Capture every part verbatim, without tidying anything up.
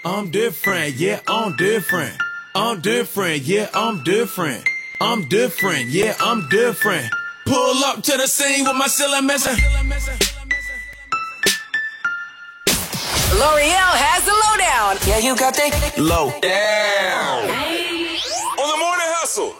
I'm different, yeah, I'm different. I'm different, yeah, I'm different. I'm different, yeah, I'm different. Pull up to the scene with my ceiling missing. L'Oreal has the lowdown. Yeah, you got that? Low down. On the morning hustle.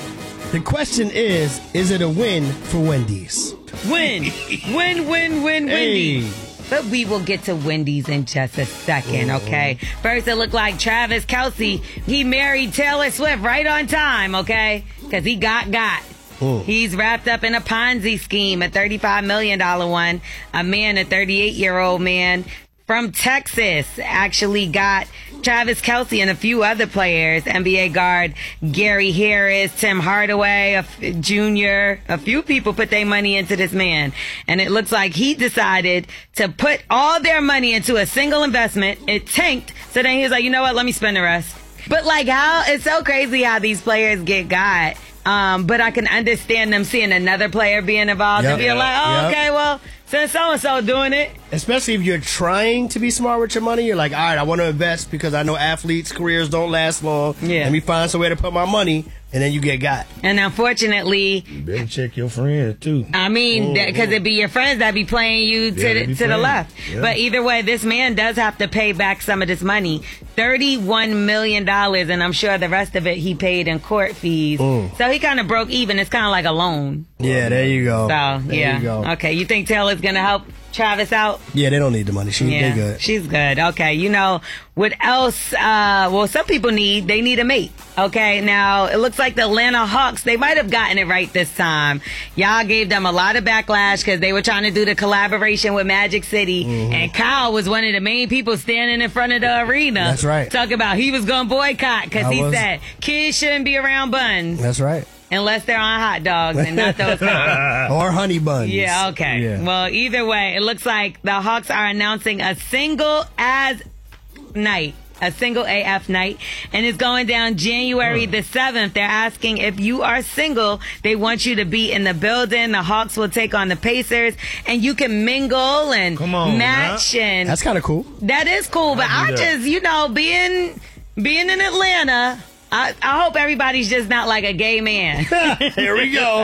The question is, is it a win for Wendy's? Win. Win, win, win, Hey. Wendy's. But we will get to Wendy's in just a second, okay? First, it looked like Travis Kelce, he married Taylor Swift right on time, okay? Because he got got. Ooh. He's wrapped up in a Ponzi scheme, a thirty-five million dollars one. A man, a thirty-eight-year-old man from Texas, actually got Travis Kelce and a few other players, N B A guard Gary Harris, Tim Hardaway a f- Junior A few people put their money into this man. And it looks like he decided to put all their money into a single investment. It tanked. So then he was like, you know what? Let me spend the rest. But like how, it's so crazy how these players get got. Um, but I can understand them seeing another player being involved Yep. and being like, oh, Yep. okay, well, since so-and-so doing it. Especially if you're trying to be smart with your money, you're like, all right, I want to invest because I know athletes' careers don't last long. Yeah. Let me find some way to put my money, and then you get got. And unfortunately, You better check your friends, too. I mean, because it be your friends that be playing you to, Yeah, they the, be to the playing. left. Yeah. But either way, this man does have to pay back some of this money. thirty-one million dollars, and I'm sure the rest of it he paid in court fees. Mm. So he kind of broke even. It's kind of like a loan. Yeah, there you go. So, there yeah. you go. Okay, you think Taylor's going to help Travis out? Yeah, they don't need the money. She, Yeah, they good. she's good. Okay, you know what else? Uh, well, some people need they need a mate. Okay, now it looks like the Atlanta Hawks, they might have gotten it right this time. Y'all gave them a lot of backlash because they were trying to do the collaboration with Magic City, Mm-hmm. and Kyle was one of the main people standing in front of the arena. That's right. Talking about he was going to boycott because I he was. said kids shouldn't be around buns That's right. unless they're on hot dogs and not those kinds. Or honey buns. Yeah, okay. Yeah. Well, either way, it looks like the Hawks are announcing a single as night. A single A F night, and it's going down January the seventh. They're asking if you are single, they want you to be in the building. The Hawks will take on the Pacers, and you can mingle and Come on, match. And That's kind of cool. that is cool, but I'll I do that. just, you know, being being in Atlanta, I, I hope everybody's just not like a gay man. Here we go.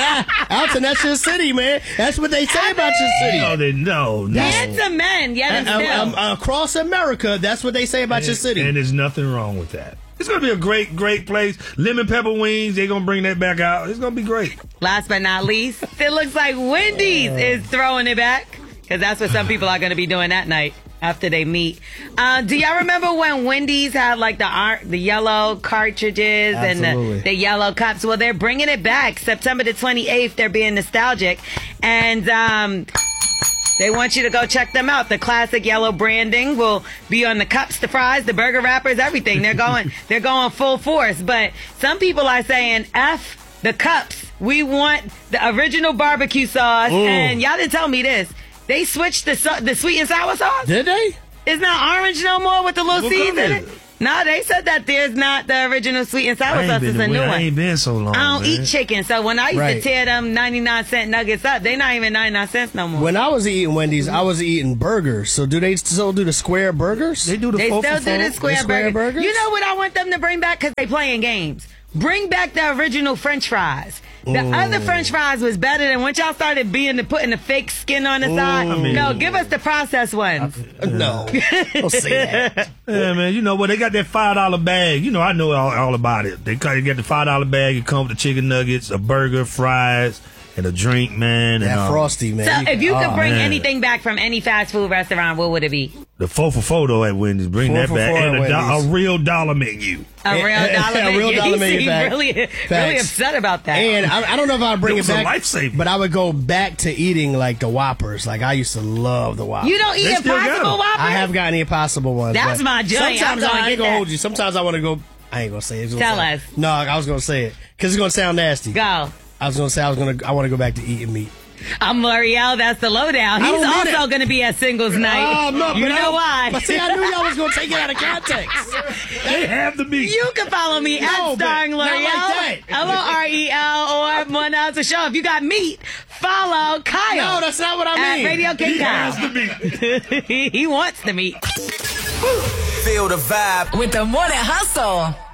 Alton, that's your city, man. That's what they say about your city. No, they, no, no. Handsome men, yet and Uh, still. um, across America, that's what they say about your city. And there's nothing wrong with that. It's going to be a great, great place. Lemon pepper wings, they're going to bring that back out. It's going to be great. Last but not least, it looks like Wendy's is throwing it back because that's what some people are going to be doing that night after they meet. Uh, do y'all remember when Wendy's had like the art, the yellow cartridges and Absolutely. the, the yellow cups? Well, they're bringing it back September the twenty-eighth. They're being nostalgic, and um, they want you to go check them out. The classic yellow branding will be on the cups, the fries, the burger wrappers, everything. They're going, they're going full force. But some people are saying, F the cups. We want the original barbecue sauce. Ooh. And y'all didn't tell me this. They switched the so- the sweet and sour sauce. Did they? It's not orange no more with the little What seeds color in is it. it? No, they said that there's not the original sweet and sour I ain't sauce. been It's a to new Wendy's. I one. ain't been so long, I don't man. eat chicken, so when I used Right. to tear them ninety-nine cent nuggets up, they not even ninety-nine cents no more. When I was eating Wendy's, I was eating burgers. So do they still do the square burgers? They do the They four still for do four. the square, The square burger. burgers? You know what I want them to bring back? Because they playing games. Bring back the original French fries. The other French fries was better than once y'all started being the putting the fake skin on the side. I mean- no, give us the processed ones. No. Don't say that. Yeah, man. You know what? They got that five dollar bag. You know, I know all, all about it. They got, they got the five dollar bag. It comes with the chicken nuggets, a burger, fries, and a drink, man. That and, um, frosty, man. So if you could oh, bring man. anything back from any fast food restaurant, what would it be? The four for photo at Wendy's. Bring Four that for back. four And at a, do- Wendy's. a real dollar menu. A real Eh, eh, dollar a menu. real dollar He menu, seemed facts. really, really Facts. upset about that. And I, I don't know if I'd bring It it, was a back, lifesaver. but I would go back to eating like the Whoppers. Like I used to love the Whoppers. you don't eat They still got Impossible them. Whoppers? I have gotten the Impossible ones. That's but my joint. I'm Sometimes gonna I get ain't gonna that. hold you. Sometimes I want to go. I ain't gonna say it. It's gonna Tell sound- us. No, I was gonna say it because it's gonna sound nasty. Go. I was gonna say I was gonna. I want to go back to eating meat. I'm L'Oreal. That's the lowdown. I He's don't get also it. going to be at singles night. Oh, no, you but I know don't- why? But see, I knew y'all was gonna take it out of context. They have the meat. You can follow me No, at but Starring not L'Oreal, like that. L O R E L, or one else a show. If you got meat, follow Kyle. No, that's not what I at mean. Radio King He has Kyle. the meat. he wants the meat. Feel the vibe with the Morning Hustle.